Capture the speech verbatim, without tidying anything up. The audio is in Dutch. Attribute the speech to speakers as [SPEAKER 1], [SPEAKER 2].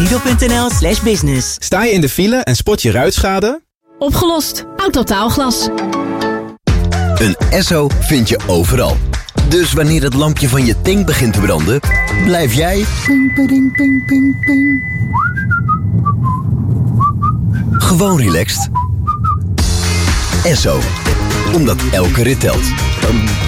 [SPEAKER 1] Ziggo.nl slash business.
[SPEAKER 2] Sta je in de file en spot je ruitschade?
[SPEAKER 3] Opgelost. Autotaalglas.
[SPEAKER 4] Een Esso vind je overal. Dus wanneer het lampje van je tank begint te branden, blijf jij ping, ping, ping, ping, ping. Gewoon relaxed. Esso. Omdat elke rit telt.